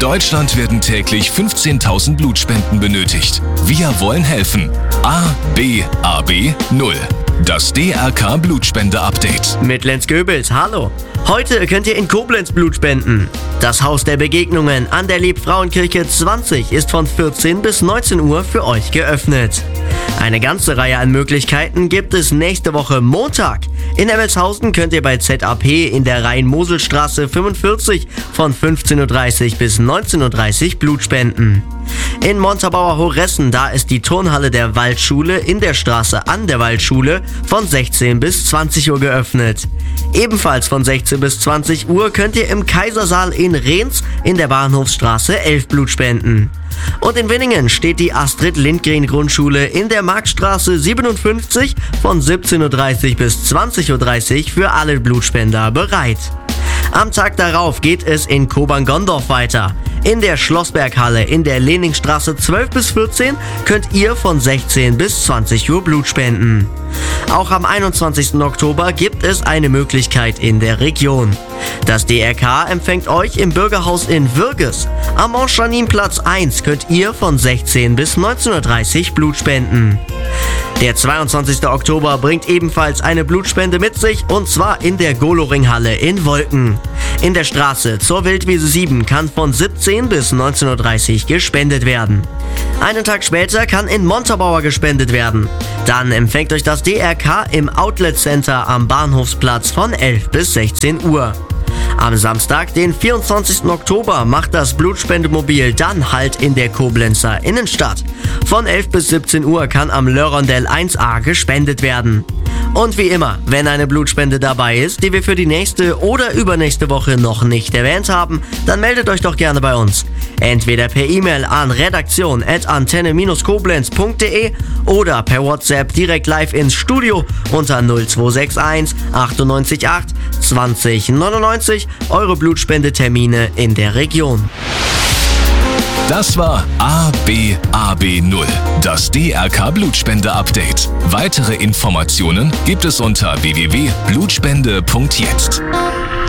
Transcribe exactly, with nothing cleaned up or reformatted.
Deutschland werden täglich fünfzehntausend Blutspenden benötigt. Wir wollen helfen. A B A B null. Das D R K Blutspende-Update. Mit Lenz Goebels, hallo. Heute könnt ihr in Koblenz Blut spenden. Das Haus der Begegnungen an der Liebfrauenkirche zwanzig ist von vierzehn bis neunzehn Uhr für euch geöffnet. Eine ganze Reihe an Möglichkeiten gibt es nächste Woche Montag. In Emmelshausen könnt ihr bei Z A P in der Rhein-Mosel-Straße fünfundvierzig von fünfzehn Uhr dreißig bis neunzehn Uhr dreißig Blut spenden. In Montabaur-Horessen, da ist die Turnhalle der Waldschule in der Straße an der Waldschule von sechzehn bis zwanzig Uhr geöffnet. Ebenfalls von sechzehn bis zwanzig Uhr könnt ihr im Kaisersaal in Rehns in der Bahnhofsstraße elf Blut spenden. Und in Winningen steht die Astrid-Lindgren-Grundschule in der Marktstraße siebenundfünfzig von siebzehn Uhr dreißig bis zwanzig Uhr dreißig für alle Blutspender bereit. Am Tag darauf geht es in Kobern-Gondorf weiter. In der Schlossberghalle in der Leningstraße zwölf bis vierzehn könnt ihr von sechzehn bis zwanzig Uhr Blut spenden. Auch am einundzwanzigsten Oktober gibt es eine Möglichkeit in der Region. Das D R K empfängt euch im Bürgerhaus in Würges. Am Montchanin-Platz eins könnt ihr von sechzehn bis neunzehn Uhr dreißig Blut spenden. Der zweiundzwanzigsten Oktober bringt ebenfalls eine Blutspende mit sich, und zwar in der Goloringhalle in Wolken. In der Straße zur Wildwiese sieben kann von siebzehn bis neunzehn Uhr dreißig gespendet werden. Einen Tag später kann in Montabaur gespendet werden. Dann empfängt euch das D R K im Outlet Center am Bahnhofsplatz von elf bis sechzehn Uhr. Am Samstag, den vierundzwanzigsten Oktober, macht das Blutspendemobil dann Halt in der Koblenzer Innenstadt. Von elf bis siebzehn Uhr kann am Le Rondel eins a gespendet werden. Und wie immer, wenn eine Blutspende dabei ist, die wir für die nächste oder übernächste Woche noch nicht erwähnt haben, dann meldet euch doch gerne bei uns. Entweder per E-Mail an redaktion at antenne koblenz punkt de oder per WhatsApp direkt live ins Studio unter null zwei sechs eins achtundneunzig acht zwanzig neunundneunzig, eure Blutspendetermine in der Region. Das war A B A B null, das D R K Blutspende-Update. Weitere Informationen gibt es unter w w w punkt blutspende punkt jetzt.